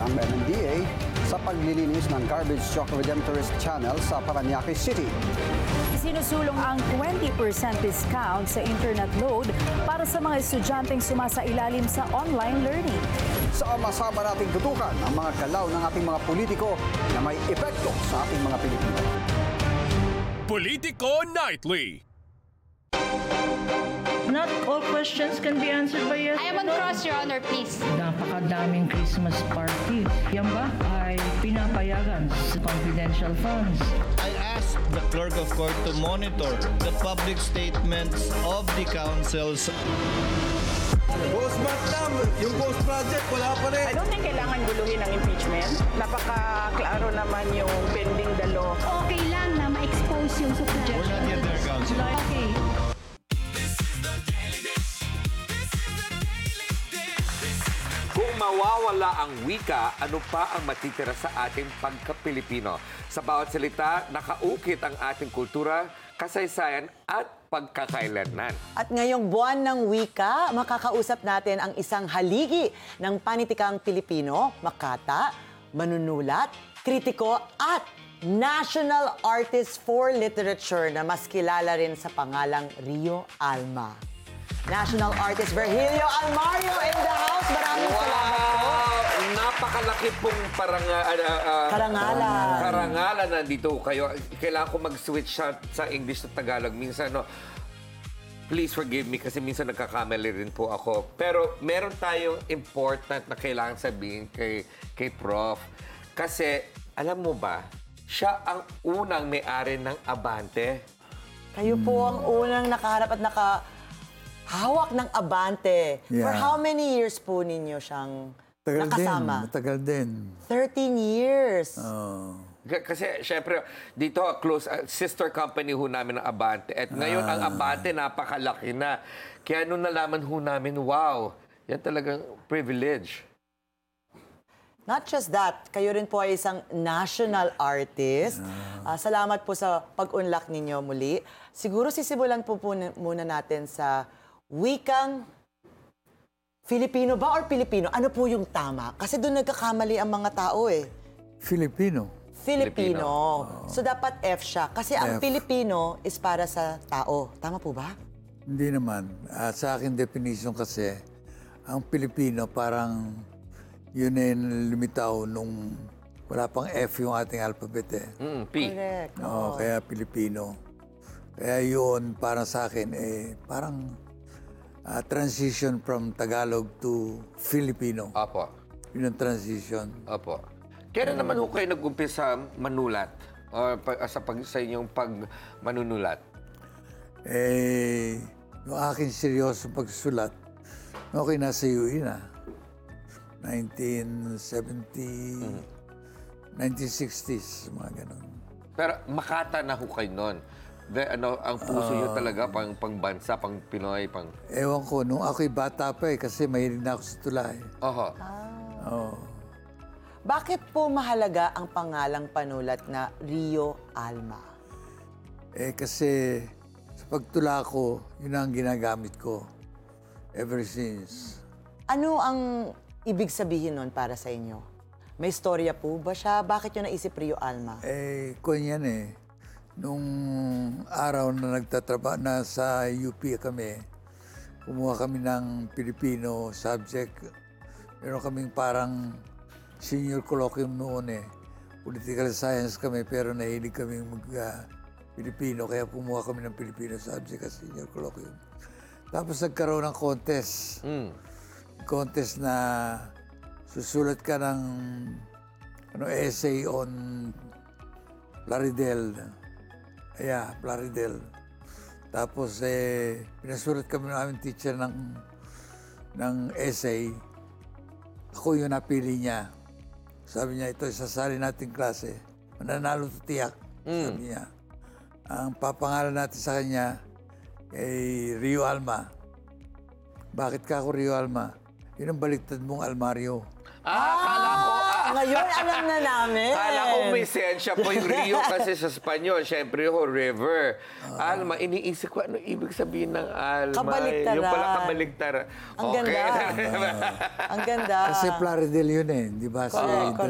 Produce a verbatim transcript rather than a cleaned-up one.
ng M M D A sa paglilinis ng garbage truck redemptorist channel sa Parañaque City. Sinusulong ang twenty percent discount sa internet load para sa mga estudyanteng sumasailalim sa online learning. Sama-sama nating tutukan ang mga galaw ng ating mga politiko na may epekto sa ating mga Pilipino. Politico Nightly. Not all questions can be answered by yes I am or on no. cross, Your Honor, please. Napakadaming Christmas party. Yan ba ay pinapayagan sa confidential funds? I asked the clerk of court to monitor the public statements of the councils. Ghost month na, yung ghost project, wala pa rin. I don't think kailangan guluhin ang impeachment. Napaka-klaro naman yung pending the law. Okay lang na ma-expose yung suggestion. We're not yet there, counsel. Okay. Kung mawawala ang wika, ano pa ang matitira sa ating pagka-Pilipino? Sa bawat salita, nakaukit ang ating kultura, kasaysayan at pagkakailanman. At ngayong buwan ng wika, makakausap natin ang isang haligi ng panitikang Pilipino, makata, manunulat, kritiko at National Artist for Literature na mas kilala rin sa pangalang Rio Alma. National Artist Virgilio Almario in the house. Maraming wow! salamat po. Napakalaki pong paranga, uh, uh, Karangalan. Karangalan nandito kayo. Kailangan ko mag-switch sa, sa English sa Tagalog. Minsan, no, please forgive me kasi minsan nagkakamali rin po ako. Pero meron tayong important na kailangan sabihin kay, kay Prof. Kasi, alam mo ba, siya ang unang may-ari ng Abante. Kayo po ang unang nakaharap at naka... hawak ng Abante. Yeah. For how many years po ninyo siyang Tagal nakasama? din, matagal din. thirteen years. Oh. K- Kasi, syempre, dito, close, uh, sister company ho namin ng Abante. At ngayon, Ah. ang Abante, napakalaki na. Kaya nung nalaman ho namin, wow, yan talagang privilege. Not just that, kayo rin po ay isang national artist. Ah, salamat po sa pag-unlock ninyo muli. Siguro sisimulan po, po muna natin sa wikang Filipino ba or Pilipino? Ano po yung tama? Kasi doon nagkakamali ang mga tao eh. Filipino. Filipino. So dapat F siya. Kasi ang F. Pilipino is para sa tao. Tama po ba? Hindi naman. Ah, sa akin definition kasi, ang Pilipino parang yun ay lumitaw nung wala pang F yung ating alphabet eh. Mm, P. Correct. Oo, kaya Pilipino. Kaya yun, parang sa akin, eh, parang ah, transition from Tagalog to Filipino. Opo. Yun ang transition. Opo. Kailan naman ho kayo nag-umpisa manulat? O pa- sa, pag, sa inyong pag-manunulat? Eh, yung aking seryosong pagsusulat, okay, nasa U E na. nineteen seventy, nineteen sixties, mga ganun. Pero makata na ho kayo nun. De, ano, ang puso nyo talaga, pang, pang bansa, pang Pinoy, pang... Ewan ko, nung ako'y bata pa eh, kasi mahilig na ako sa tula eh. Oho. Oo. Bakit po mahalaga ang pangalang panulat na Rio Alma? Eh, kasi sa pagtula ko, yun ang ginagamit ko ever since. Ano ang ibig sabihin nun para sa inyo? May storya po ba siya? Bakit nyo naisip Rio Alma? Eh, kung yan eh, nung araw na nagtatrabaho na sa U P kami, kumuha kami ng Filipino subject. Meron kaming parang senior colloquium noon eh. Political science kami, pero nahilig kami mag-Filipino, kaya kumuha kami ng Filipino subject as senior colloquium. Tapos nagkaroon ng contest. Mm. Contest na susulat ka ng ano, essay on Plaridel. Yeah, Plaridel. Tapos eh, pinasulat kami ng aming teacher ng, ng essay. Ako yung napili niya. Sabi niya, ito isasali natin klase. Mananalo to tiyak. Mm. Sabi niya. Ang papangalan natin sa kanya kay Rio Alma. Bakit ka ako Rio Alma? Yun ang baliktad mong Almario. Ah, akala ko, ah, akala ngayon alam na namin. Kala ko may sensya po yung Rio kasi sa Espanyol. Siyempre ho, river. Alma, iniisip ko ano ibig sabihin ng Alma. Kabaligtaran. Yung pala kabaligtaran. Ang ganda. Ang ganda. Kasi Plaridel yun eh, di ba? Si Correct,